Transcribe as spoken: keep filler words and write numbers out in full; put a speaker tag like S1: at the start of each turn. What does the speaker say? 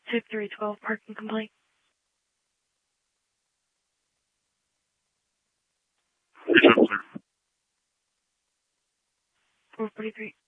S1: two three one two, parking complaint.
S2: Yes, sir.
S1: four forty-three.